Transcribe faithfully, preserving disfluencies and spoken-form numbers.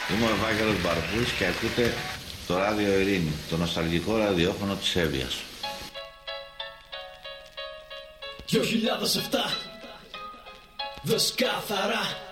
Είμαι ο Ευάγγελος Μπαρμπούς και ακούτε το Ράδιο Ειρήνη, το νοσταλγικό ραδιόφωνο της Εύβοιας. δύο χιλιάδες επτά, δες καθαρά.